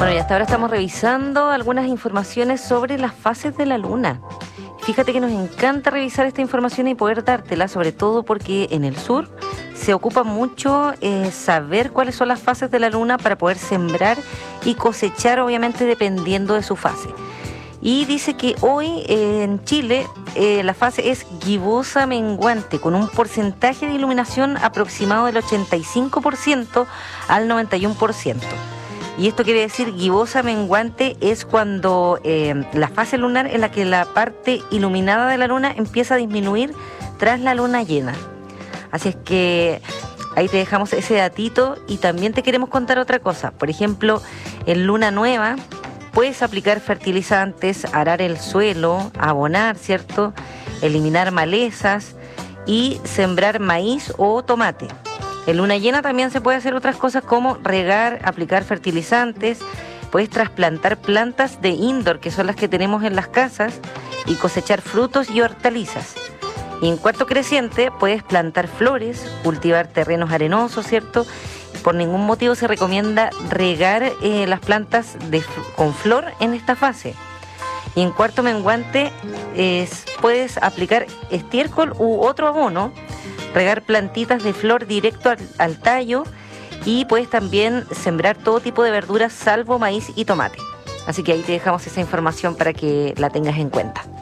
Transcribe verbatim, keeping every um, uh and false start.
Bueno, y hasta ahora estamos revisando algunas informaciones sobre las fases de la luna. Fíjate que nos encanta revisar esta información y poder dártela, sobre todo porque en el sur se ocupa mucho eh, saber cuáles son las fases de la luna para poder sembrar y cosechar, obviamente dependiendo de su fase. Y dice que hoy eh, en Chile eh, la fase es gibosa menguante, con un porcentaje de iluminación aproximado del ochenta y cinco por ciento al noventa y uno por ciento. Y esto quiere decir, gibosa menguante es cuando eh, la fase lunar en la que la parte iluminada de la luna empieza a disminuir tras la luna llena. Así es que ahí te dejamos ese datito y también te queremos contar otra cosa. Por ejemplo, en luna nueva puedes aplicar fertilizantes, arar el suelo, abonar, ¿cierto? Eliminar malezas y sembrar maíz o tomate. En luna llena también se puede hacer otras cosas como regar, aplicar fertilizantes, puedes trasplantar plantas de indoor, que son las que tenemos en las casas, y cosechar frutos y hortalizas. Y en cuarto creciente puedes plantar flores, cultivar terrenos arenosos, ¿cierto? Por ningún motivo se recomienda regar eh, las plantas de, con flor en esta fase. Y en cuarto menguante es, puedes aplicar estiércol u otro abono, regar plantitas de flor directo al, al tallo y puedes también sembrar todo tipo de verduras salvo maíz y tomate. Así que ahí te dejamos esa información para que la tengas en cuenta.